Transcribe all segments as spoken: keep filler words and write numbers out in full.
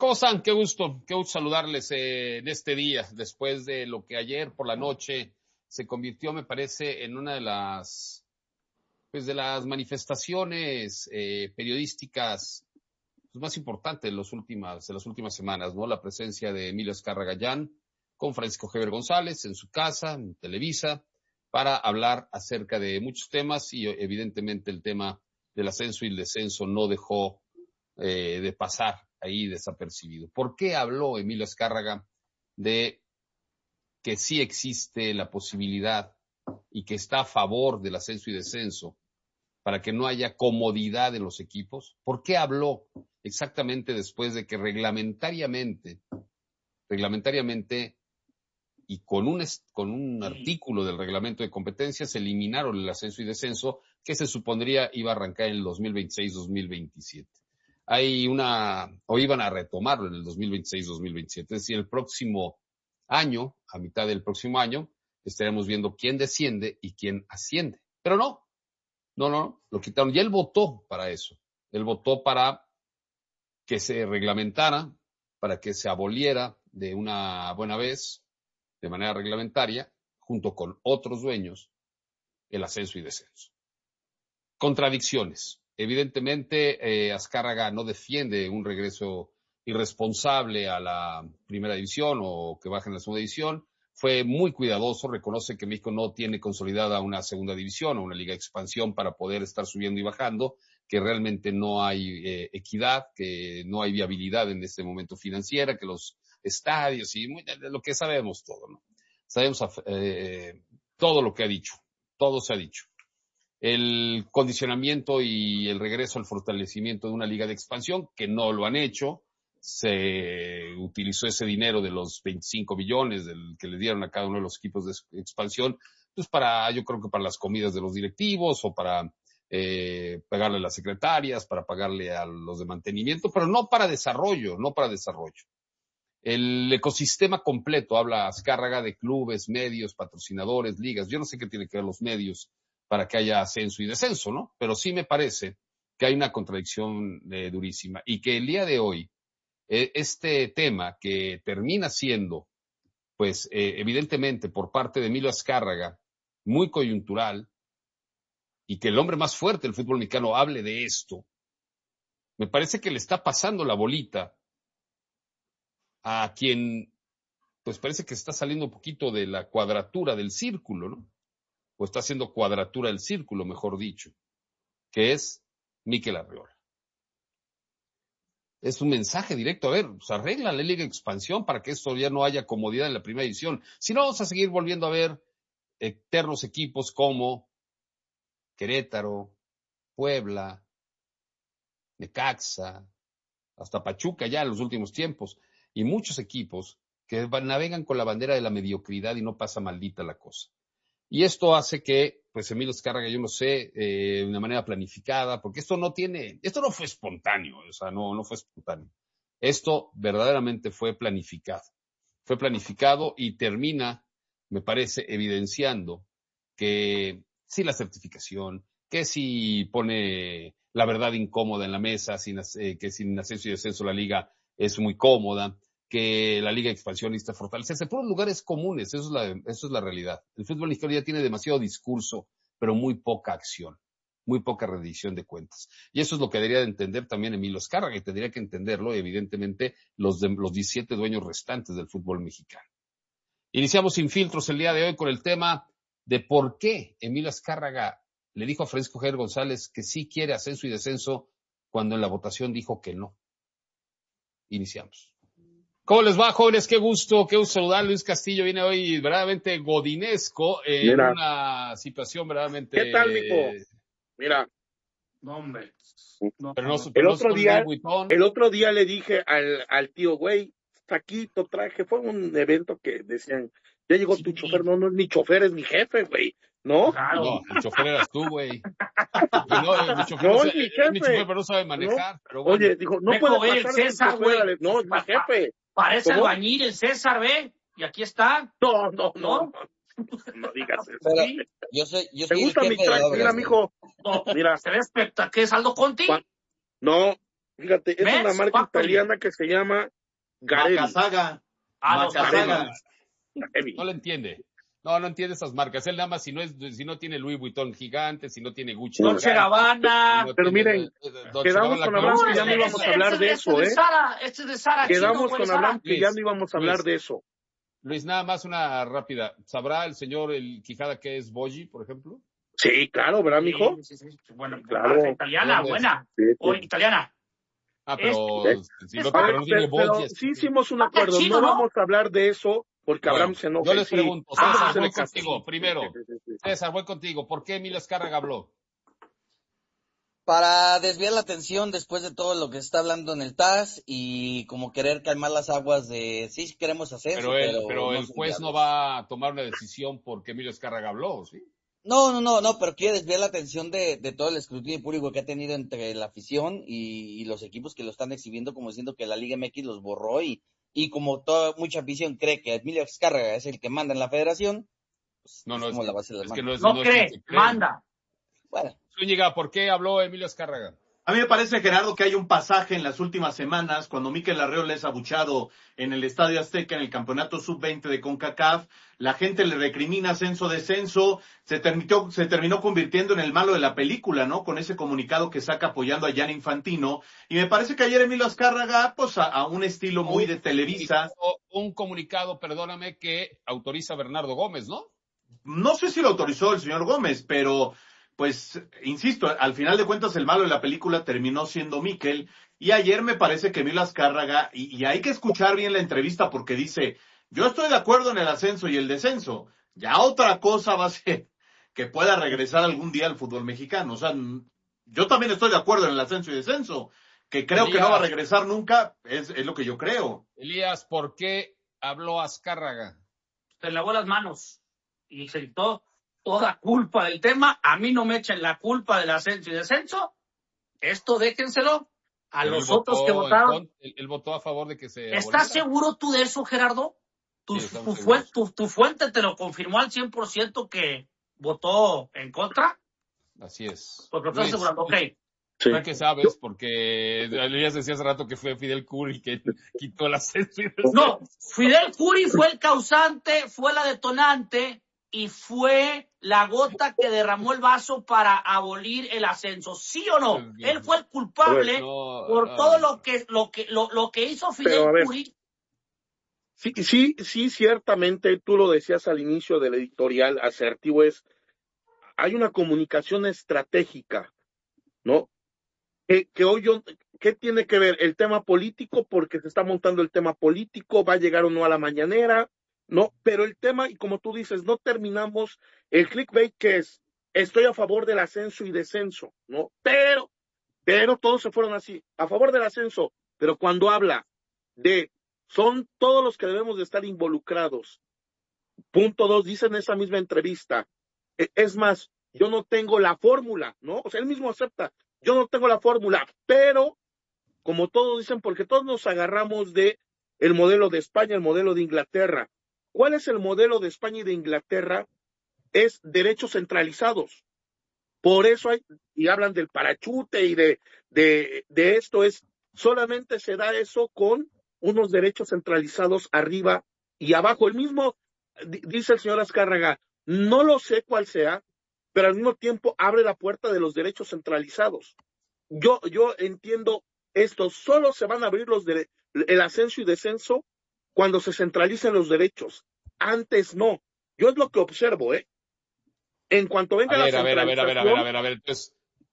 ¿Cómo están? Qué gusto, qué gusto saludarles eh, en este día, después de lo que ayer por la noche se convirtió, me parece, en una de las, pues, de las manifestaciones eh, periodísticas pues, más importantes de, los últimas, de las últimas semanas, ¿no? La presencia de Emilio Azcárraga Gallán con Francisco Javier González en su casa, en Televisa, para hablar acerca de muchos temas y evidentemente el tema del ascenso y el descenso no dejó eh, de pasar ahí desapercibido. ¿Por qué habló Emilio Azcárraga de que sí existe la posibilidad y que está a favor del ascenso y descenso para que no haya comodidad en los equipos? ¿Por qué habló exactamente después de que reglamentariamente, reglamentariamente y con un, con un artículo del reglamento de competencia se eliminaron el ascenso y descenso que se supondría iba a arrancar en el dos mil veintiséis dos mil veintisiete? Hay una, o iban a retomarlo en el dos mil veintiséis dos mil veintisiete. Es decir, el próximo año, a mitad del próximo año, estaremos viendo quién desciende y quién asciende. Pero no, no, no, lo quitaron. Y él votó para eso. Él votó para que se reglamentara, para que se aboliera de una buena vez, de manera reglamentaria, junto con otros dueños, el ascenso y descenso. Contradicciones. Evidentemente, eh, Azcárraga no defiende un regreso irresponsable a la primera división o que baje en la segunda división. Fue muy cuidadoso, reconoce que México no tiene consolidada una segunda división o una liga de expansión para poder estar subiendo y bajando, que realmente no hay eh, equidad, que no hay viabilidad en este momento financiera, que los estadios y muy, lo que sabemos todo, ¿no? Sabemos eh, todo lo que ha dicho, todo se ha dicho. El condicionamiento y el regreso al fortalecimiento de una liga de expansión, que no lo han hecho. Se utilizó ese dinero de los veinticinco billones del que le dieron a cada uno de los equipos de expansión, pues para, yo creo que para las comidas de los directivos o para eh, pagarle a las secretarias, para pagarle a los de mantenimiento, pero no para desarrollo, no para desarrollo. El ecosistema completo, habla Azcárraga de clubes, medios, patrocinadores, ligas. Yo no sé qué tiene que ver los medios para que haya ascenso y descenso, ¿no? Pero sí me parece que hay una contradicción eh, durísima y que el día de hoy, eh, este tema que termina siendo, pues, eh, evidentemente por parte de Emilio Azcárraga, muy coyuntural, y que el hombre más fuerte del fútbol mexicano hable de esto, me parece que le está pasando la bolita a quien, pues parece que está saliendo un poquito de la cuadratura del círculo, ¿no? O está haciendo cuadratura del círculo, mejor dicho, que es Mikel Arriola. Es un mensaje directo, a ver, pues arregla la Liga de Expansión para que esto ya no haya comodidad en la primera división. Si no, vamos a seguir volviendo a ver eternos equipos como Querétaro, Puebla, Necaxa, hasta Pachuca ya en los últimos tiempos, y muchos equipos que navegan con la bandera de la mediocridad y no pasa maldita la cosa. Y esto hace que, pues, Emilio Azcárraga, yo no sé, eh, de una manera planificada, porque esto no tiene, esto no fue espontáneo, o sea, no, no fue espontáneo. Esto verdaderamente fue planificado. Fue planificado y termina, me parece, evidenciando que sí la certificación, que si pone la verdad incómoda en la mesa, sin, eh, que sin ascenso y descenso la liga es muy cómoda, que la liga de expansión necesita fortalecerse, por lugares comunes, eso es la, eso es la realidad. El fútbol mexicano ya tiene demasiado discurso, pero muy poca acción, muy poca rendición de cuentas. Y eso es lo que debería de entender también Emilio Azcárraga, y tendría que entenderlo, evidentemente, los, de, los diecisiete dueños restantes del fútbol mexicano. Iniciamos Sin Filtros el día de hoy con el tema de por qué Emilio Azcárraga le dijo a Francisco Javier González que sí quiere ascenso y descenso cuando en la votación dijo que no. Iniciamos. ¿Cómo les va, jóvenes? Qué gusto, qué gusto saludar. Luis Castillo viene hoy verdaderamente godinesco en Mira. una situación verdaderamente... ¿Qué tal, mijo? Mira. No, hombre. No, pero no, pero el, otro no día, el otro día le dije al, al tío, güey, taquito, traje, fue un evento que decían, ya llegó sí. tu chofer, no, no es mi chofer, es mi jefe, güey, ¿no? Claro. No, el chofer eras tú, güey. No, mi chofer no, no, es mi jefe. Mi chofer, pero no sabe manejar. No. Pero bueno. Oye, dijo, no puede pasar el César, güey. No, es mi jefe. Parece albañil el César, ¿ve? Y aquí está. No, no, no. No, no digas eso. Pero, yo soy, yo soy ¿Te gusta mi traje? Mira, mijo. No, mira. ¿Se respeta? ¿Qué es Aldo Conti? No, fíjate, es una marca italiana que se llama Macasaga. Ah, los Macasaga. No le entiende. No, no entiende esas marcas. Él nada más si no es, si no tiene Louis Vuitton gigante, si no tiene Gucci. Dolce Gabbana. No pero tiene, miren, Dolce quedamos con Abraham que ya no íbamos a hablar de eso, ¿eh? Este es de Sara. Quedamos con Abraham que ya no íbamos a hablar de eso. Luis, nada más una rápida. ¿Sabrá el señor el Quijada qué es Boji, por ejemplo? Sí, claro, ¿verdad, mijo? Sí, sí, sí. Bueno, claro. Italiana, buena. Sí, sí. O italiana. Ah, pero, es, si no, pero no tiene Boji. Sí hicimos un acuerdo. No, ¿no vamos a hablar de eso porque bueno, Abraham se enoja. Yo les pregunto, sí. César, ah, voy contigo, primero. Sí, sí, sí. César, voy contigo. ¿Por qué Emilio Azcárraga habló? Para desviar la atención después de todo lo que se está hablando en el T A S y como querer calmar las aguas de sí queremos hacer pero, el, pero, pero no el juez no va a tomar una decisión porque Emilio Azcárraga habló, ¿sí? No, no, no, no, pero quiere desviar la atención de, de todo el escrutinio público que ha tenido entre la afición y, y los equipos que lo están exhibiendo como diciendo que la Liga M X los borró y, y como toda mucha afición cree que Emilio Azcárraga es el que manda en la federación, pues no, no, es como es, la base de es la que no, es, no, no cree, es cree, manda. Bueno. Zúñiga, ¿por qué habló Emilio Azcárraga? A mí me parece, Gerardo, que hay un pasaje en las últimas semanas cuando Mikel Arreola es abuchado en el Estadio Azteca en el campeonato sub veinte de CONCACAF. La gente le recrimina ascenso-descenso. Se terminó, se terminó convirtiendo en el malo de la película, ¿no? Con ese comunicado que saca apoyando a Gianni Infantino. Y me parece que ayer Emilio Azcárraga, pues a, a un estilo muy un, de Televisa. Un comunicado, perdóname, que autoriza a Bernardo Gómez, ¿no? No sé si lo autorizó el señor Gómez, pero... Pues, insisto, al final de cuentas el malo de la película terminó siendo Mikel, y ayer me parece que Emilio Azcárraga, y, y hay que escuchar bien la entrevista porque dice, yo estoy de acuerdo en el ascenso y el descenso, ya otra cosa va a ser que pueda regresar algún día al fútbol mexicano, o sea, yo también estoy de acuerdo en el ascenso y descenso, que creo Elías, que no va a regresar nunca, es, es lo que yo creo. Elías, ¿por qué habló Azcárraga? Se lavó las manos y se gritó toda culpa del tema, a mí no me echen la culpa del ascenso y descenso, esto déjenselo a Pero los otros que votaron. Él, él votó a favor de que se ¿Estás aboliera? ¿Seguro tú de eso, Gerardo? ¿Tu, sí, tu, fu tu, ¿Tu fuente te lo confirmó al cien por ciento que votó en contra? Así es. Porque estás asegurando, ok. Sí. ¿Sabes que sabes? Porque Elías decía hace rato que fue Fidel Curi que quitó el ascenso y descenso. No, Fidel Curi fue el causante, fue la detonante y fue la gota que derramó el vaso para abolir el ascenso, ¿sí o no? Él fue el culpable no, por no, todo no. lo que lo que lo, lo que hizo Fidel Curi. Sí, sí, sí, ciertamente tú lo decías al inicio del editorial asertivo, es hay una comunicación estratégica, ¿no? Que, que hoy yo, ¿qué tiene que ver el tema político? Porque se está montando el tema político, va a llegar o no a la mañanera. No, pero el tema, y como tú dices, no terminamos el clickbait que es, estoy a favor del ascenso y descenso, ¿no? Pero, pero todos se fueron así, a favor del ascenso, pero cuando habla de, son todos los que debemos de estar involucrados. Punto dos, dice en esa misma entrevista, es más, yo no tengo la fórmula, ¿no? O sea, él mismo acepta, yo no tengo la fórmula, pero, como todos dicen, porque todos nos agarramos de el modelo de España, el modelo de Inglaterra. ¿Cuál es el modelo de España y de Inglaterra? Es derechos centralizados. Por eso hay, y hablan del parachute y de, de, de esto, es solamente se da eso con unos derechos centralizados arriba y abajo. El mismo, dice el señor Azcárraga, no lo sé cuál sea, pero al mismo tiempo abre la puerta de los derechos centralizados. Yo, yo entiendo esto, solo se van a abrir los de, el ascenso y descenso cuando se centralicen los derechos. Antes no. Yo es lo que observo, ¿eh? En cuanto venga a ver, la centralización... A ver, a ver, a ver, a ver, a ver, a ver. Entonces,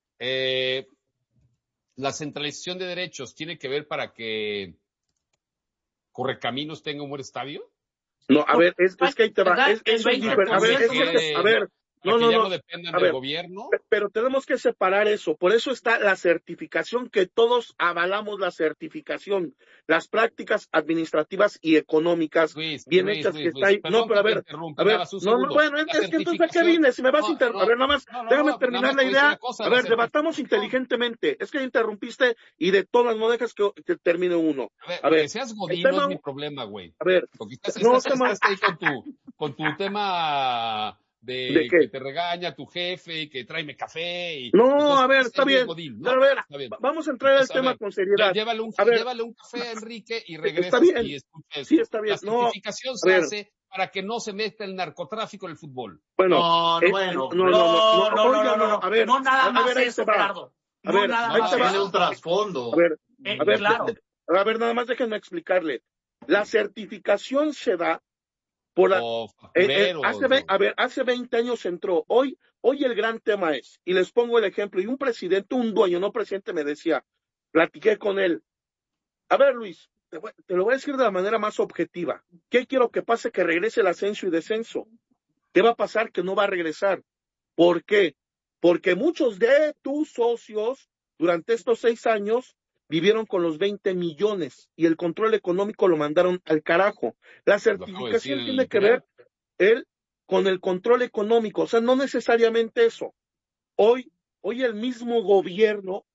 eh, la centralización de derechos tiene que ver para que Correcaminos tenga un buen estadio. No, a ver, es, es que ahí te va. Es, es un difer... A ver, es que, a ver... No, no, no, no dependen del gobierno. Pero tenemos que separar eso. Por eso está la certificación, que todos avalamos la certificación. Las prácticas administrativas y económicas Luis, bien Luis, hechas Luis, que Luis, está ahí. No, pero a ver, a ver, no, no, bueno, es, es que entonces ¿a qué vine? Si me vas no, a interrumpir, no, a ver, nada más, no, no, déjame no, terminar la idea. Cosa, a ver, debatamos inteligentemente. Es que interrumpiste y de todas no dejas que, que termine uno. A ver, a ver que seas godín no es mi problema, güey. A ver, porque estás, no, estás, estás ahí con tu, con tu tema de, ¿De qué? que te regaña tu jefe y que tráeme café. Y, no, entonces, a ver, está bien. Godín, ¿no? A ver, está bien. vamos a entrar al tema ver, con seriedad. Llévale un, a ver, llévale un café a Enrique y regresas está bien. y escuchas. Sí, está bien. La certificación no, se ver, hace para que no se meta el narcotráfico en el fútbol. Bueno, no, no, eh, bueno, no, no, no, no, no, no, no, no, no, a ver, no nada a, a más ver, ahí eso, te va. Gerardo. A no ver, nada ahí más te va. Tiene un eso. trasfondo. A ver, Eh, a ver, claro. a ver, nada más déjenme explicarle. La certificación se da por la, O eh, eh, factureros, hace, ve- a ver, hace veinte años entró. Hoy, hoy el gran tema es, y les pongo el ejemplo, y un presidente, un dueño, no presidente, me decía, platiqué con él. A ver, Luis, te, voy- te lo voy a decir de la manera más objetiva. ¿Qué quiero que pase? Que regrese el ascenso y descenso. ¿Qué va a pasar? Que no va a regresar. ¿Por qué? Porque muchos de tus socios durante estos seis años vivieron con los veinte millones y el control económico lo mandaron al carajo. La certificación tiene que ver él con el control económico, o sea, no necesariamente eso. Hoy, hoy el mismo gobierno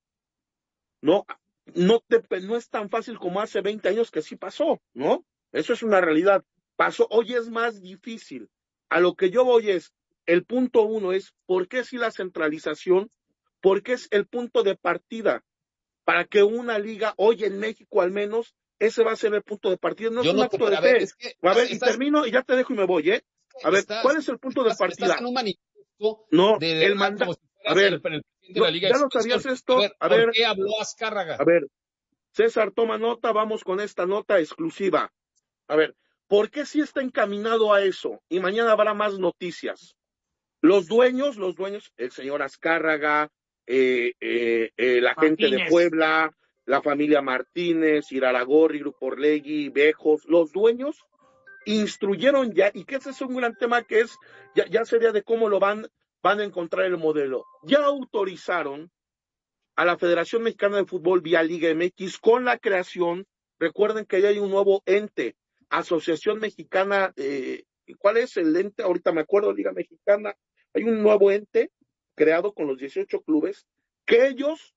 no, no, te, no es tan fácil como hace veinte años que sí pasó, ¿no? Eso es una realidad. Pasó, hoy es más difícil. A lo que yo voy es, el punto uno es, ¿por qué si la centralización? Porque es el punto de partida para que una liga, hoy en México al menos, ese va a ser el punto de partida, no Yo es un no acto te, de a ver, fe. es que A ver, estás, y termino y ya te dejo y me voy, ¿eh? A ver, estás, ¿cuál es el punto estás, de partida? Estás en un manifiesto no, de el verdad, manda como si a fueras ver, el, el presidente no, de la Liga ¿ya de lo Expansión. sabías esto? A ver, a ¿por ver, qué habló Azcárraga? A ver, César, toma nota, vamos con esta nota exclusiva. A ver, ¿por qué sí está encaminado a eso? Y mañana habrá más noticias. Los dueños, los dueños, el señor Azcárraga, eh, eh, eh, la Martínez. Gente de Puebla, la familia Martínez, Iraragorri, Grupo Orlegui, Bejos, los dueños instruyeron ya, y que ese es un gran tema que es, ya, ya sería de cómo lo van, van a encontrar el modelo. Ya autorizaron a la Federación Mexicana de Fútbol vía Liga M X con la creación, recuerden que ya hay un nuevo ente, Asociación Mexicana, eh, ¿cuál es el ente? Ahorita me acuerdo, Liga Mexicana, hay un nuevo ente creado con los dieciocho clubes, que ellos,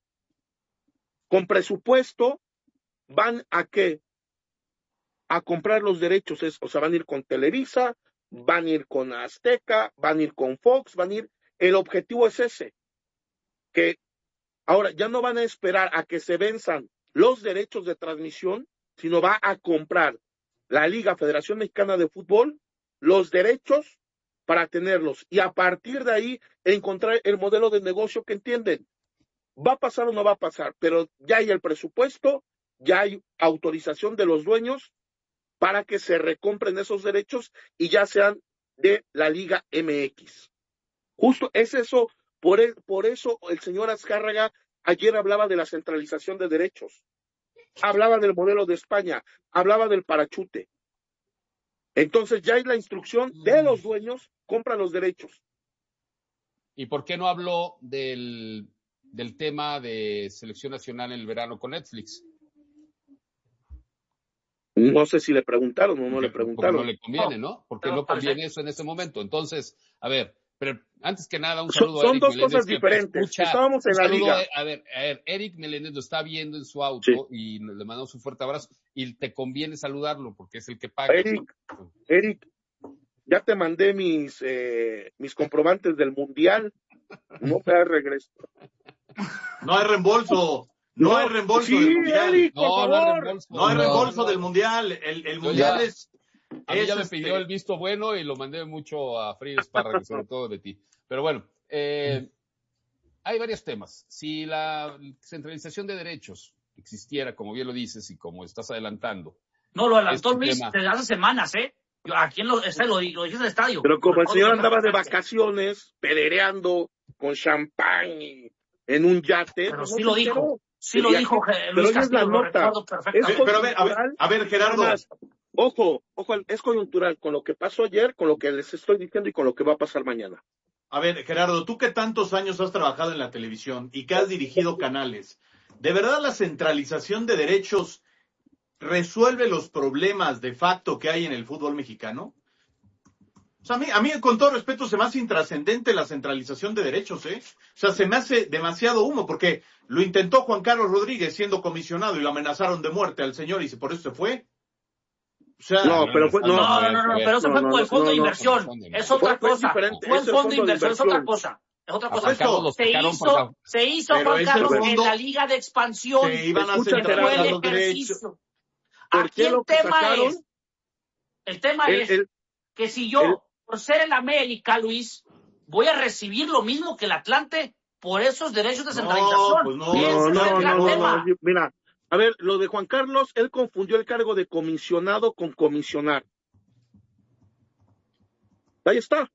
con presupuesto, van a qué? A comprar los derechos, es, o sea, van a ir con Televisa, van a ir con Azteca, van a ir con Fox, van a ir, el objetivo es ese, que ahora, ya no van a esperar a que se venzan los derechos de transmisión, sino va a comprar la Liga Federación Mexicana de Fútbol los derechos para tenerlos y a partir de ahí encontrar el modelo de negocio que entienden. ¿Va a pasar o no va a pasar? Pero ya hay el presupuesto, ya hay autorización de los dueños para que se recompren esos derechos y ya sean de la Liga M X. Justo es eso. Por, el, por eso el señor Azcárraga ayer hablaba de la centralización de derechos, hablaba del modelo de España, hablaba del parachute. Entonces ya hay la instrucción de los dueños, compra los derechos. ¿Y por qué no habló del, del tema de selección nacional en el verano con Netflix? No sé si le preguntaron o no porque, le preguntaron. Porque no le conviene, ¿no? Porque no, no conviene eso en ese momento. Entonces, a ver, pero antes que nada, un saludo son, a Eric Son dos Meléndez, cosas diferentes. Escucha, Estábamos en la liga. A, a, ver, a ver, Eric Meléndez lo está viendo en su auto sí. y le mandamos un fuerte abrazo. Y te conviene saludarlo porque es el que paga. Eric, Eric, ya te mandé mis, eh, mis comprobantes del Mundial. No te das regreso. No hay reembolso. No, no hay reembolso sí, del Mundial. Eric, por no, favor. no hay reembolso. No hay reembolso no, no. del Mundial. El, el Mundial ya, es... A mí es ya me este... pidió el visto bueno y lo mandé mucho a Frida Esparra, sobre todo de ti. Pero bueno, eh, hay varios temas. Si la centralización de derechos existiera, como bien lo dices y como estás adelantando. No, lo adelantó este Luis tema... hace semanas, ¿eh? Yo, aquí en lo, este, lo, lo dije en el estadio. Pero como el señor andaba de vacaciones, pedereando con champán y en un yate. Pero no sí lo dijo. Enteró. Sí lo dijo Luis Castillo, lo recuerdo perfectamente. Pero a ver, a ver, a ver Gerardo. Más, ojo, ojo, es coyuntural con lo que pasó ayer, con lo que les estoy diciendo y con lo que va a pasar mañana. A ver, Gerardo, tú que tantos años has trabajado en la televisión y que has dirigido canales, ¿de verdad la centralización de derechos resuelve los problemas de facto que hay en el fútbol mexicano? O sea, a mí, a mí, con todo respeto, se me hace intrascendente la centralización de derechos, ¿eh? O sea, se me hace demasiado humo, porque lo intentó Juan Carlos Rodríguez siendo comisionado y lo amenazaron de muerte al señor y por eso se fue. O sea, no, pero fue, no, no, no, no, no, pero eso fue por el fondo de inversión. Es otra cosa. Fue el fondo de inversión, es otra cosa. Es otra cosa. Se hizo, se hizo Juan Carlos en la Liga de Expansión. Se iban a hacer fue el ejercicio. Aquí el tema es, el tema es que si yo, por ser el América, Luis, voy a recibir lo mismo que el Atlante por esos derechos de centralización. No, pues no, no, no, no, no, no, mira, a ver, lo de Juan Carlos, él confundió el cargo de comisionado con comisionar. Ahí está.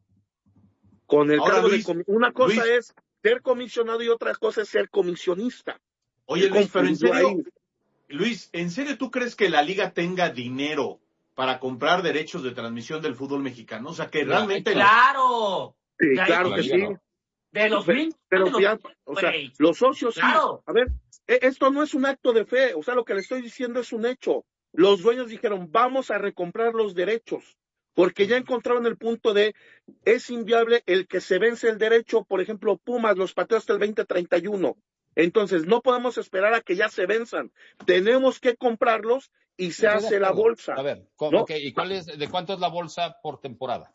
Con el Ahora, cargo Luis, de comi- una cosa Luis, es ser comisionado y otra cosa es ser comisionista. Oye, Luis, pero en serio, ahí. Luis, ¿en serio tú crees que la liga tenga dinero para comprar derechos de transmisión del fútbol mexicano? O sea, que realmente... ¡Claro! Sí, claro que sí. No. De los pero, pero los, ya, o sea, los socios claro. sí. A ver, esto no es un acto de fe, o sea, lo que le estoy diciendo es un hecho. Los dueños dijeron, vamos a recomprar los derechos, porque ya encontraron el punto de, es inviable el que se vence el derecho, por ejemplo, Pumas los pateó hasta el veinte treinta y uno. Entonces, no podemos esperar a que ya se venzan. Tenemos que comprarlos y se hace la bolsa. A ver, ¿cómo, ¿no? Okay, ¿y cuál es, de cuánto es la bolsa por temporada?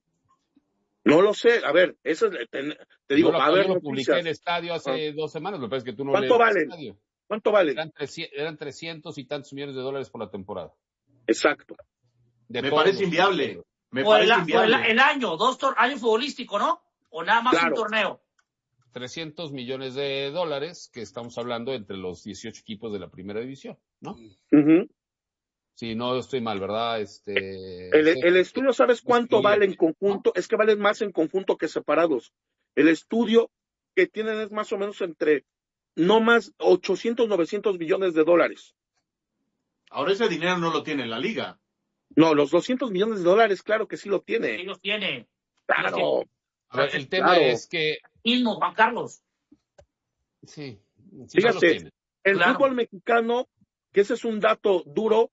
No lo sé, a ver, eso es, te, te digo, yo va a haber yo lo publiqué en Estadio hace ah. dos semanas, lo que pasa es que tú no ¿Cuánto valen? Estadio. ¿Cuánto valen? Eran, eran trescientos y tantos millones de dólares por la temporada. Exacto. De Me parece inviable. Me por parece el, inviable. Por el, el año, dos tor- años futbolístico, ¿no? O nada más claro. un torneo. trescientos millones de dólares, que estamos hablando entre los dieciocho equipos de la primera división, ¿no? Uh-huh. Sí, no estoy mal, ¿verdad? Este, el, el estudio, ¿sabes cuánto vale en conjunto? ¿No? Es que valen más en conjunto que separados. El estudio que tienen es más o menos entre, no más, ochocientos, novecientos millones de dólares. Ahora ese dinero no lo tiene la liga. No, los doscientos millones de dólares, claro que sí lo tiene. Sí los tiene. Claro. A ver, el tema claro. es que... Mismo, Juan Carlos. Sí. sí Fíjate, el claro. fútbol mexicano, que ese es un dato duro,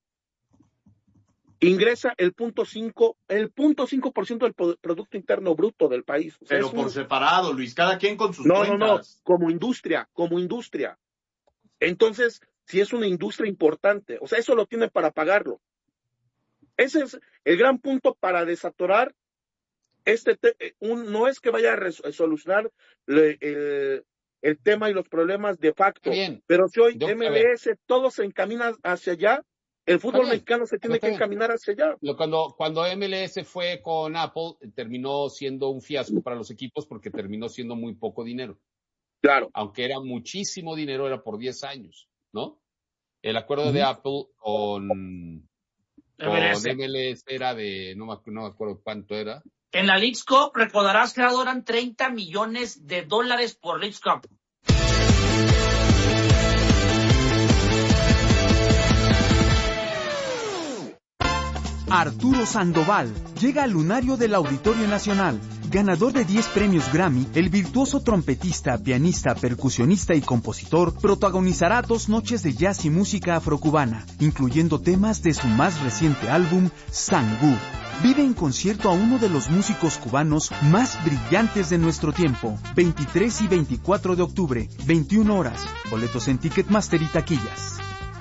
ingresa el punto cinco, el punto cinco por ciento del Producto Interno Bruto del país. O sea, Pero por un... separado, Luis, cada quien con sus no, cuentas. No, no, no, como industria, como industria. Entonces, si es una industria importante, o sea, eso lo tiene para pagarlo. Ese es el gran punto para desatorar este, te, un, no es que vaya a res, a solucionar le, el, el tema y los problemas de facto, bien. Pero si hoy Yo, M L S todo se encamina hacia allá, el fútbol mexicano se tiene que bien. encaminar hacia allá. Cuando, cuando M L S fue con Apple, terminó siendo un fiasco para los equipos porque terminó siendo muy poco dinero. Claro. Aunque era muchísimo dinero, era por diez años, ¿no? El acuerdo uh-huh. de Apple con, con M L S. M L S era de, no me, no me acuerdo cuánto era. En la Leagues Cup, recordarás que eran treinta millones de dólares por Leagues Cup. Arturo Sandoval llega al lunario del Auditorio Nacional. Ganador de diez premios Grammy, el virtuoso trompetista, pianista, percusionista y compositor protagonizará dos noches de jazz y música afrocubana, incluyendo temas de su más reciente álbum, Sangú. Vive en concierto a uno de los músicos cubanos más brillantes de nuestro tiempo. veintitrés y veinticuatro de octubre, veintiuna horas. Boletos en Ticketmaster y taquillas.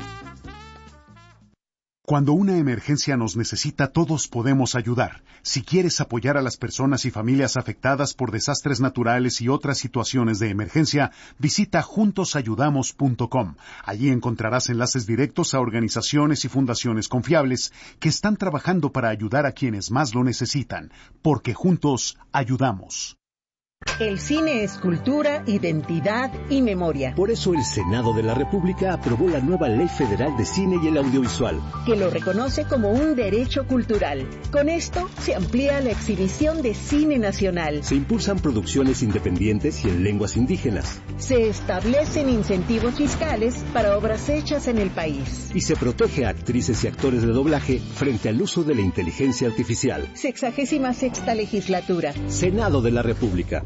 Cuando una emergencia nos necesita, todos podemos ayudar. Si quieres apoyar a las personas y familias afectadas por desastres naturales y otras situaciones de emergencia, visita juntos ayudamos punto com. Allí encontrarás enlaces directos a organizaciones y fundaciones confiables que están trabajando para ayudar a quienes más lo necesitan, porque juntos ayudamos. El cine es cultura, identidad y memoria. Por eso el Senado de la República aprobó la nueva Ley Federal de Cine y el Audiovisual, que lo reconoce como un derecho cultural. Con esto se amplía la exhibición de cine nacional. Se impulsan producciones independientes y en lenguas indígenas. Se establecen incentivos fiscales para obras hechas en el país. Y se protege a actrices y actores de doblaje frente al uso de la inteligencia artificial. Sexagésima sexta legislatura. Senado de la República.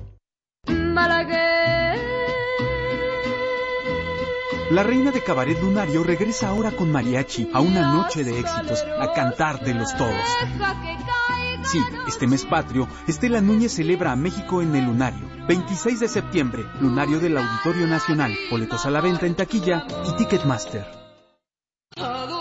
La reina de Cabaret Lunario regresa ahora con mariachi a una noche de éxitos, a cantar de los todos. Sí, este mes patrio, Estela Núñez celebra a México en el Lunario. veintiséis de septiembre, Lunario del Auditorio Nacional. Boletos a la venta en taquilla y Ticketmaster.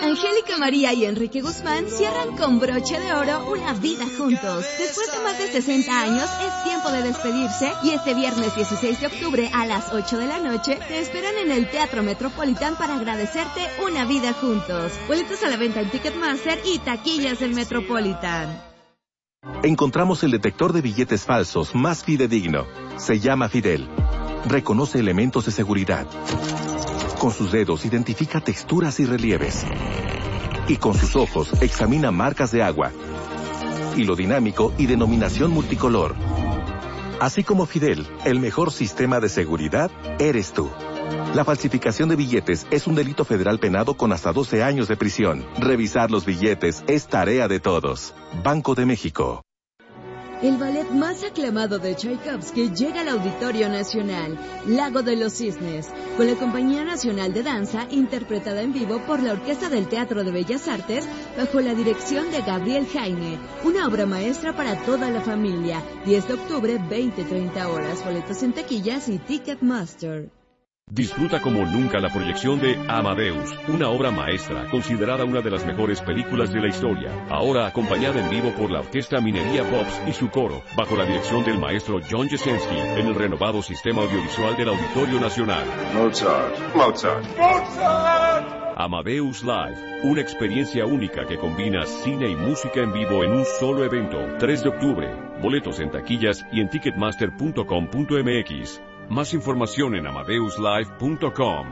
Angélica María y Enrique Guzmán cierran con broche de oro una vida juntos. Después de más de sesenta años, es tiempo de despedirse y este viernes dieciséis de octubre a las ocho de la noche te esperan en el Teatro Metropolitan para agradecerte una vida juntos. Boletos a la venta en Ticketmaster y taquillas del Metropolitan. Encontramos el detector de billetes falsos más fidedigno. Se llama Fidel. Reconoce elementos de seguridad. Con sus dedos identifica texturas y relieves. Y con sus ojos examina marcas de agua. Hilo dinámico y denominación multicolor. Así como Fidel, el mejor sistema de seguridad eres tú. La falsificación de billetes es un delito federal penado con hasta doce años de prisión. Revisar los billetes es tarea de todos. Banco de México. El ballet más aclamado de Tchaikovsky llega al Auditorio Nacional, Lago de los Cisnes, con la Compañía Nacional de Danza, interpretada en vivo por la Orquesta del Teatro de Bellas Artes, bajo la dirección de Gabriel Jaime. Una obra maestra para toda la familia. diez de octubre, veinte a treinta horas. Boletos en taquillas y Ticketmaster. Disfruta como nunca la proyección de Amadeus, una obra maestra considerada una de las mejores películas de la historia. Ahora acompañada en vivo por la Orquesta Minería Pops y su coro, bajo la dirección del maestro John Jesensky, en el renovado sistema audiovisual del Auditorio Nacional. Mozart, Mozart, Mozart. Amadeus Live, una experiencia única que combina cine y música en vivo en un solo evento. tres de octubre. Boletos en taquillas y en ticketmaster punto com punto m x. Más información en amadeus live punto com.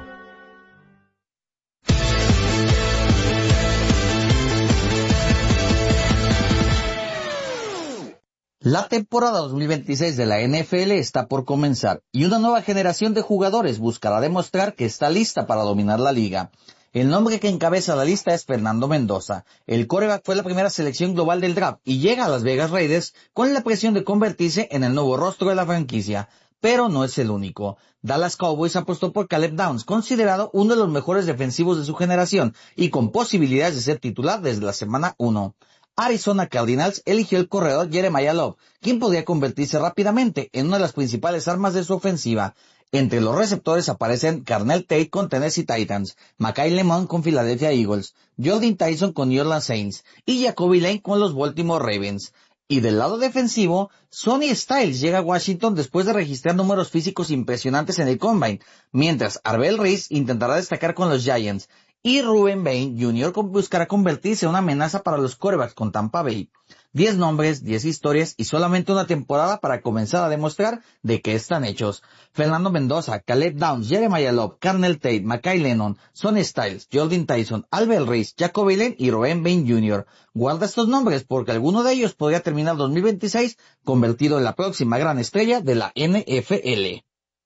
La temporada dos mil veintiséis de la N F L está por comenzar y una nueva generación de jugadores buscará demostrar que está lista para dominar la liga. El nombre que encabeza la lista es Fernando Mendoza. El quarterback fue la primera selección global del draft y llega a Las Vegas Raiders con la presión de convertirse en el nuevo rostro de la franquicia. Pero no es el único. Dallas Cowboys apostó por Caleb Downs, considerado uno de los mejores defensivos de su generación y con posibilidades de ser titular desde la semana uno. Arizona Cardinals eligió el corredor Jeremiah Love, quien podría convertirse rápidamente en una de las principales armas de su ofensiva. Entre los receptores aparecen Carnell Tate con Tennessee Titans, Makai Lemon con Philadelphia Eagles, Jordan Tyson con New Orleans Saints y Jacoby Lane con los Baltimore Ravens. Y del lado defensivo, Sonny Styles llega a Washington después de registrar números físicos impresionantes en el Combine, mientras Arbel Reese intentará destacar con los Giants, y Ruben Bain junior buscará convertirse en una amenaza para los quarterbacks con Tampa Bay. Diez nombres, diez historias y solamente una temporada para comenzar a demostrar de qué están hechos. Fernando Mendoza, Caleb Downs, Jeremiah Love, Carnell Tate, Makai Lennon, Sonny Styles, Jordan Tyson, Albert Reese, Jacoby Lane y Ruben Bain junior Guarda estos nombres porque alguno de ellos podría terminar dos mil veintiséis convertido en la próxima gran estrella de la N F L.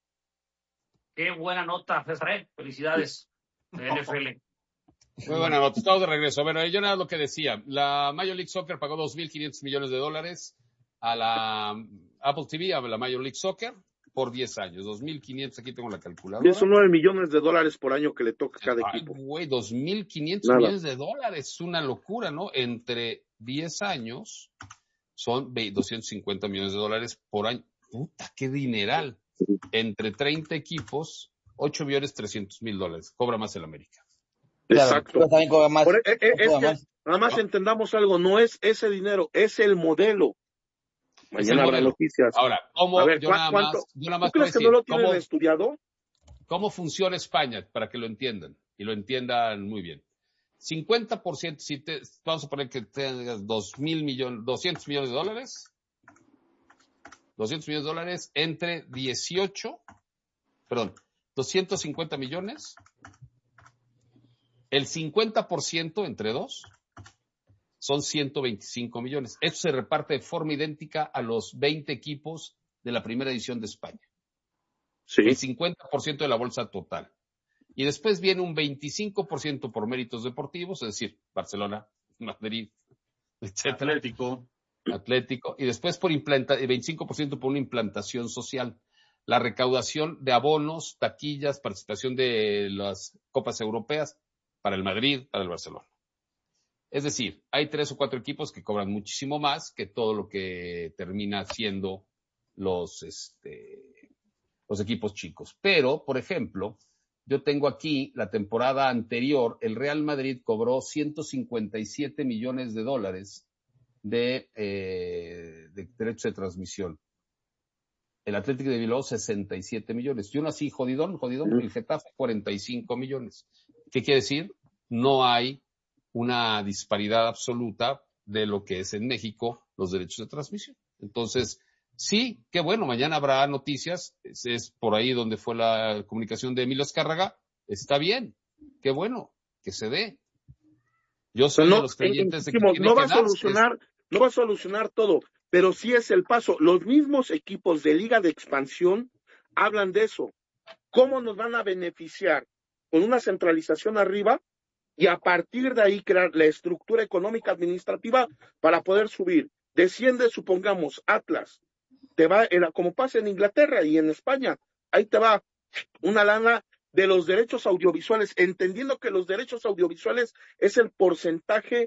Qué buena nota, César. Felicidades, N F L. Muy buena nota, estamos de regreso. Bueno, yo nada lo que decía, la Major League Soccer pagó dos mil quinientos millones de dólares a la Apple T V, a la Major League Soccer, por diez años. dos mil quinientos, aquí tengo la calculadora. Y son nueve millones de dólares por año que le toca a cada Ay, equipo. Güey, dos mil quinientos millones de dólares, es una locura, ¿no? Entre diez años son doscientos cincuenta millones de dólares por año. Puta, qué dineral. Entre treinta equipos, ocho millones trescientos mil dólares. Cobra más el América. Exacto. Claro, más, Por, es, es que más. Nada más entendamos algo, no es ese dinero, es el modelo. Mañana habrá noticias. Ahora, ¿cómo, a ver, yo, nada ¿cuánto, más, yo nada más ¿tú crees decir, que no lo tienen ¿cómo, estudiado? ¿Cómo funciona España? Para que lo entiendan, y lo entiendan muy bien. cincuenta por ciento, si te, vamos a poner que tengas dos mil millones, doscientos millones de dólares, doscientos millones de dólares entre dieciocho, perdón, doscientos cincuenta millones, el cincuenta por ciento entre dos son ciento veinticinco millones. Esto se reparte de forma idéntica a los veinte equipos de la primera edición de España. Sí. El cincuenta por ciento de la bolsa total. Y después viene un veinticinco por ciento por méritos deportivos, es decir, Barcelona, Madrid, etcétera. Atlético. Atlético. Y después por implanta, veinticinco por ciento por una implantación social. La recaudación de abonos, taquillas, participación de las copas europeas para el Madrid, para el Barcelona. Es decir, hay tres o cuatro equipos que cobran muchísimo más que todo lo que termina siendo los, este, los equipos chicos. Pero, por ejemplo, Yo tengo aquí la temporada anterior, el Real Madrid cobró ciento cincuenta y siete millones de dólares de, eh, de derechos de transmisión. El Atlético de Bilbao, sesenta y siete millones. Y uno así, jodidón, jodidón, el Getafe, cuarenta y cinco millones. ¿Qué quiere decir? No hay una disparidad absoluta de lo que es en México los derechos de transmisión. Entonces, sí, qué bueno, mañana habrá noticias, es, es por ahí donde fue la comunicación de Emilio Azcárraga, está bien, qué bueno, que se dé. Yo soy no, de los creyentes de que tiene no va que a solucionar, darse. no va a solucionar todo, pero sí es el paso. Los mismos equipos de Liga de Expansión hablan de eso. ¿Cómo nos van a beneficiar? Con una centralización arriba y a partir de ahí crear la estructura económica administrativa para poder subir. Desciende, supongamos, Atlas, te va, como pasa en Inglaterra y en España, ahí te va una lana de los derechos audiovisuales, entendiendo que los derechos audiovisuales es el porcentaje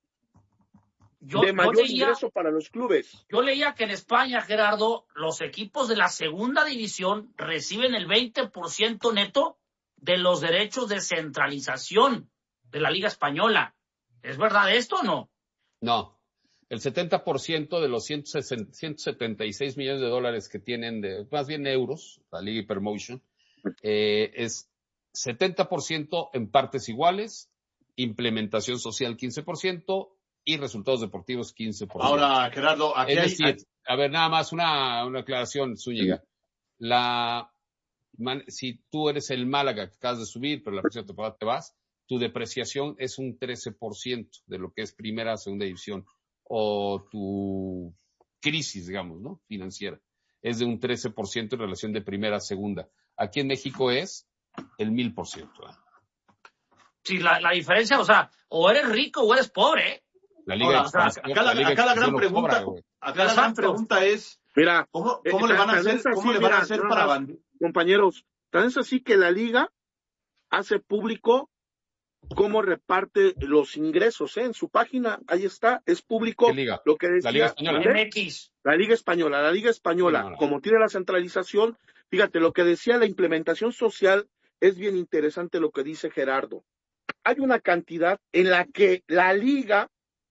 yo, de mayor leía, ingreso para los clubes. Yo leía que en España, Gerardo, los equipos de la segunda división reciben el veinte por ciento neto de los derechos de centralización de la Liga Española. ¿Es verdad esto o no? No. El setenta por ciento de los ciento setenta y seis millones de dólares que tienen, de, más bien euros, la Liga Hypermotion, eh, es setenta por ciento en partes iguales, implementación social quince por ciento y resultados deportivos quince por ciento. Ahora, Gerardo, aquí es decir, hay... a ver, nada más una, una aclaración, Zúñiga. La, man, si tú eres el Málaga que acabas de subir, pero la próxima temporada te vas, tu depreciación es un trece por ciento de lo que es primera, segunda división. O tu crisis, digamos, ¿no? Financiera. Es de un trece por ciento en relación de primera a segunda. Aquí en México es el mil por ciento. ¿eh? Sí, la, la diferencia, o sea, o eres rico o eres pobre. ¿eh? La Liga Ahora, o sea, acá, la, la acá la gran pregunta, cobra, acá la gran pregunta es, mira, ¿cómo, cómo eh, le van a hacer, así, cómo le van a hacer para bandear? Compañeros, tan es así que la Liga hace público cómo reparte los ingresos, ¿eh? En su página, ahí está, es público lo que decía la Liga Española. M X. La Liga Española, la Liga Española, no, no. Como tiene la centralización, fíjate, lo que decía la implementación social es bien interesante lo que dice Gerardo. Hay una cantidad en la que la Liga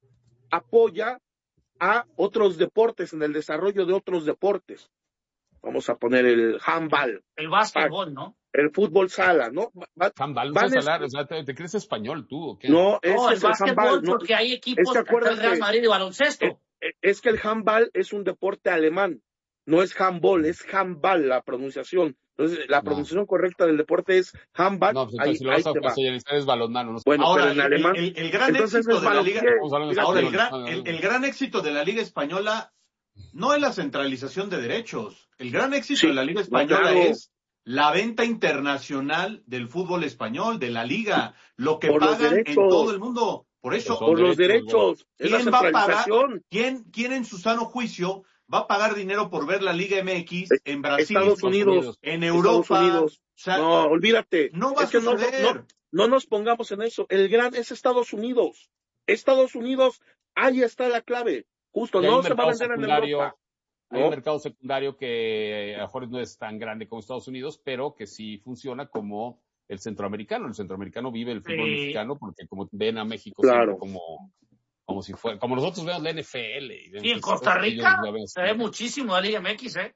apoya a otros deportes, en el desarrollo de otros deportes. Vamos a poner el handball. El básquetbol, ¿no? El fútbol sala, ¿no? Va, handball, no sé salar, o sea, ¿te, ¿te crees español tú o qué? No, es, no, el es básquetbol, el handball, porque no, hay equipos es que del Real Madrid de baloncesto. Es, es que el handball es un deporte alemán, no es handball, es handball la pronunciación. Entonces, la pronunciación no. correcta del deporte es handball. No, pues ahí, si lo vas a castellanizar es balonmano. No sé. Bueno, ahora, pero en alemán, el, el, el gran éxito de la Liga, ahora, el gran, el, el gran éxito de la Liga Española no es la centralización de derechos. El gran éxito sí, de la Liga Española claro. es la venta internacional del fútbol español, de la Liga, lo que por pagan en todo el mundo. Por eso, por los derechos. ¿Quién va a pagar? ¿Quién, quién en su sano juicio va a pagar dinero por ver la Liga M X en Brasil, Estados Unidos, en Europa? Estados Unidos. O sea, no, olvídate. No va es que a suceder. No, no, no nos pongamos en eso. El gran es Estados Unidos. Estados Unidos, ahí está la clave. Justo, no se va a vender en Europa. Hay ¿no? un mercado secundario que a lo mejor no es tan grande como Estados Unidos, pero que sí funciona como el centroamericano. El centroamericano vive el fútbol sí. mexicano porque como ven a México claro. como, como si fuera, como nosotros vemos la N F L. Y, y en Costa Rica se ve muchísimo la Liga M X, ¿eh?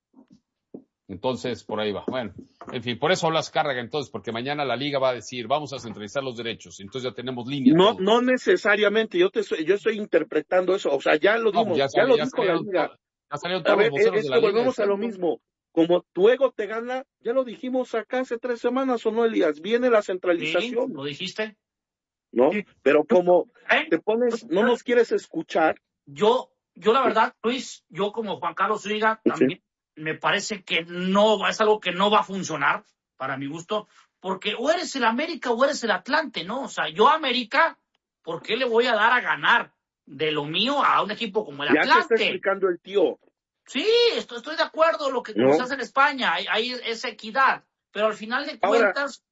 Entonces, por ahí va. Bueno, en fin, por eso hablas carga entonces, porque mañana la Liga va a decir, vamos a centralizar los derechos. Entonces ya tenemos líneas. No, todo. no necesariamente. Yo te estoy, yo estoy interpretando eso. O sea, ya lo dimos, no, ya, ya, ya lo ya dijo la Liga. Ya salieron todos a ver, los voceros es de la que Liga. Volvemos a lo mismo. Como tu ego te gana, ya lo dijimos acá hace tres semanas, ¿o no, Elías? Viene la centralización. Sí, ¿lo dijiste? No, sí. Pero como ¿Eh? te pones, no nos quieres escuchar. Yo, yo la verdad, Luis, yo como Juan Carlos Zúñiga, también sí. me parece que no, es algo que no va a funcionar, para mi gusto, porque o eres el América o eres el Atlante, ¿no? O sea, yo América, ¿por qué le voy a dar a ganar de lo mío a un equipo como el ya Atlante? Ya te está explicando el tío. Sí, estoy, estoy de acuerdo, lo que no. se hace en España, hay, hay esa equidad, pero al final de cuentas,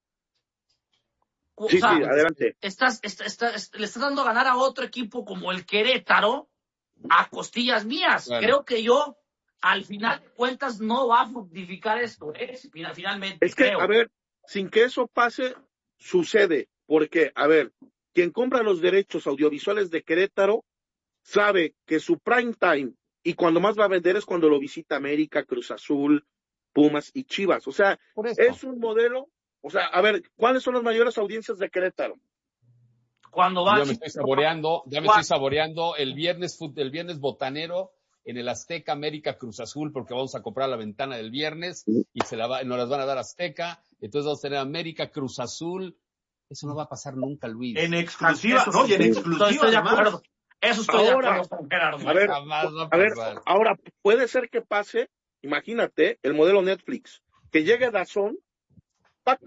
Ahora, sí, o sea, sí, adelante. Estás, estás, estás, le estás dando a ganar a otro equipo como el Querétaro a costillas mías. Bueno. Creo que yo, al final de cuentas, no va a fructificar esto, ¿eh? Finalmente, es que, creo. a ver, sin que eso pase, sucede. Porque, a ver, quien compra los derechos audiovisuales de Querétaro sabe que su prime time y cuando más va a vender es cuando lo visita América, Cruz Azul, Pumas y Chivas. O sea, es un modelo. O sea, a ver, ¿cuáles son las mayores audiencias de Querétaro? Cuando va. Ya me estoy saboreando, ya me estoy saboreando el viernes, el viernes botanero en el Azteca América Cruz Azul, porque vamos a comprar la ventana del viernes y se la va, nos las van a dar Azteca. Entonces vamos a tener América Cruz Azul. Eso no va a pasar nunca, Luis. En exclusiva, no, y en exclusiva. Estoy de acuerdo. Eso estoy ahora, de acuerdo con Gerardo. A ver, a ver, ahora puede ser que pase, imagínate, el modelo Netflix, que llegue DAZN, ¡pac!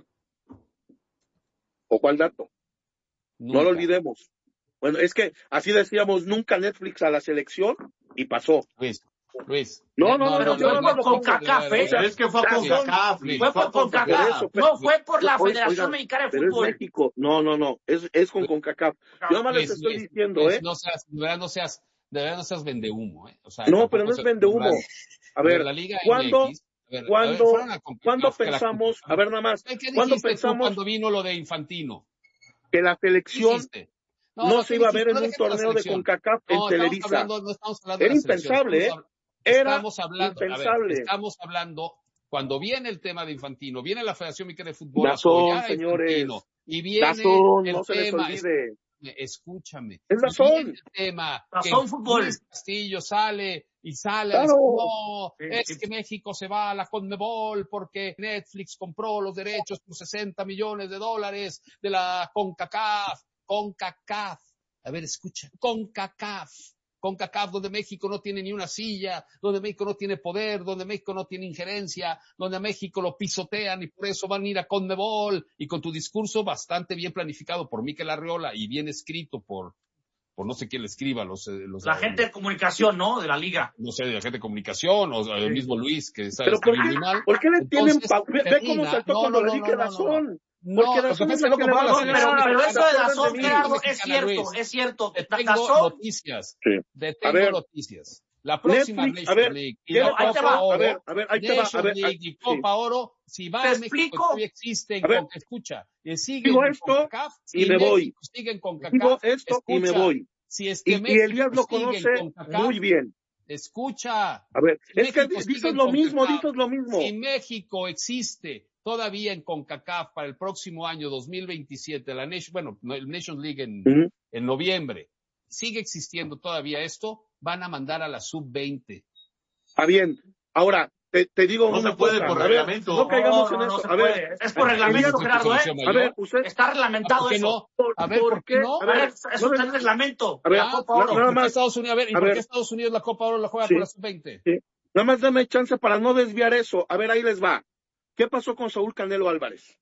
¿O cuál dato? Nunca. No lo olvidemos. Bueno, es que así decíamos nunca Netflix a la selección y pasó. Luis, Luis. No, no, no, pero yo no, no, no, con CACAF, ¿eh? Es que fue con CACAF. Fue por CONCACAF. No fue por la Federación Mexicana de Fútbol. Pero es México. No, no, no. Es, es con CONCACAF. Yo nada más les estoy Luis, diciendo, Luis, ¿eh? No seas, de verdad no seas, de verdad no seas vendehumo, ¿eh? O sea, no, pero no es vendehumo. A ver, la Liga ¿cuándo, M X, a ver, ¿cuándo, a ver, ¿cuándo pensamos, a ver nada más, ¿cuándo pensamos cuando vino lo de Infantino? Que la selección no, no no se iba a ver en no un torneo de CONCACAF en no, Televisa? Hablando, no estamos hablando Era de la impensable, ¿eh? Era estamos hablando, impensable. A ver, estamos hablando, cuando viene el tema de Infantino, viene la Federación Mexicana de Fútbol, Dazón, señores, Infantino, y viene Dazón, el no se tema, les olvide. Escúchame, es Dazón. el tema Dazón Fútbol. Luis Castillo sale y sale claro. a decir, no, sí, es sí. que México se va a la CONMEBOL porque Netflix compró los derechos por sesenta millones de dólares de la CONCACAF, CONCACAF, a ver, escucha, CONCACAF, CONCACAF, donde México no tiene ni una silla, donde México no tiene poder, donde México no tiene injerencia, donde a México lo pisotean y por eso van a ir a CONMEBOL, y con tu discurso bastante bien planificado por Mikel Arriola y bien escrito por, por no sé quién le escriba, los, los la gente de comunicación, ¿no? De la liga. No sé, de la gente de comunicación, o el mismo Luis, que sabe Pero ¿por escribir qué, muy mal. ¿por qué le Entonces, tienen pa- ve, ve cómo saltó no, cuando no, le dije no, no, Dazón? No, Porque lo Dazón que es pasa la es que que lo le va a compró dar la Pero, la pero eso de selección Dazón, de Gerardo, México, es cierto, Luis. es cierto. Te tengo Dazón, noticias. Sí. Te A tengo ver. noticias. La próxima Netflix, Nation a ver, League y ¿qué- la ahí te Copa va. Oro, A ver, a ver, ahí te va, a Nation ver, League a- y Copa Oro, si va ¿Te a México explico? todavía existen A ver. con que escucha, y siguen Digo en esto CONCACAF, y si me voy. México siguen con Digo CONCACAF, esto y me escucha, voy. si es Y, que y México Elías lo sigue en conoce CONCACAF, muy bien. escucha, A ver, si es que México sigue dices en lo mismo, CONCACAF, dices lo mismo. si México existe todavía en CONCACAF para el próximo año dos mil veintisiete, la Nation, bueno, el Nations League en, Ujú. en noviembre, sigue existiendo todavía esto, van a mandar a la sub veinte. Ah, bien. Ahora, te, te digo No una se puede cosa. por A ver, reglamento. no caigamos No, no, en no eso. se A ver, puede. Es por reglamento, Elías, Gerardo, ¿eh? a ver, usted, Está reglamentado ¿Por qué eso. no? ¿por, A ver, por ¿por qué no? A A ver, ver, eso no está me- en reglamento. a ver, La Copa na- Oro. nada ¿Por qué más. Estados Unidos, a ver, ¿y A por ver. qué Estados Unidos la Copa Oro la juega Sí. con la sub veinte? Sí. Nada más dame chance para no desviar eso. A ver, ahí les va. ¿Qué pasó con Saúl Canelo Álvarez?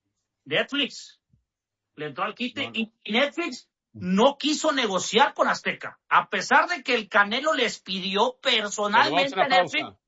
Netflix le entró al quite No, no. y y Netflix no quiso negociar con Azteca, a pesar de que el Canelo les pidió Pero vamos a personalmente una a Netflix. pausa.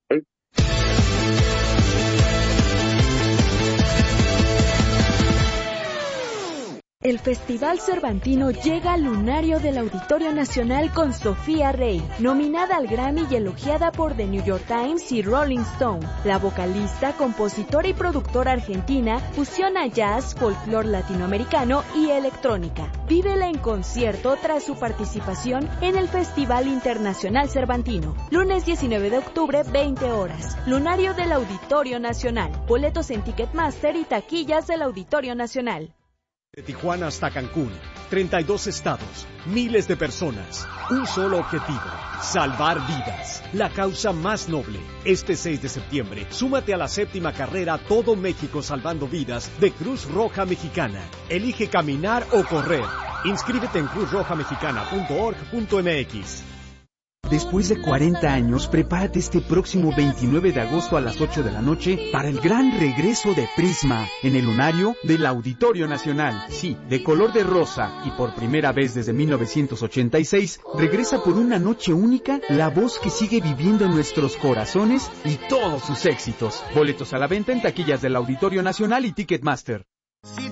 El Festival Cervantino llega al lunario del Auditorio Nacional con Sofía Rey, nominada al Grammy y elogiada por The New York Times y Rolling Stone. La vocalista, compositora y productora argentina fusiona jazz, folclore latinoamericano y electrónica. Vívela en concierto tras su participación en el Festival Internacional Cervantino. Lunes diecinueve de octubre, veinte horas. Lunario del Auditorio Nacional. Boletos en Ticketmaster y taquillas del Auditorio Nacional. De Tijuana hasta Cancún, treinta y dos estados, miles de personas, un solo objetivo, salvar vidas, la causa más noble. Este seis de septiembre, súmate a la séptima carrera Todo México Salvando Vidas de Cruz Roja Mexicana. Elige caminar o correr. Inscríbete en cruz roja mexicana punto org punto m x. Después de cuarenta años, prepárate este próximo veintinueve de agosto a las ocho de la noche para el gran regreso de Prisma en el lunario del Auditorio Nacional. Sí, de color de rosa y por primera vez desde mil novecientos ochenta y seis, regresa por una noche única la voz que sigue viviendo en nuestros corazones y todos sus éxitos. Boletos a la venta en taquillas del Auditorio Nacional y Ticketmaster.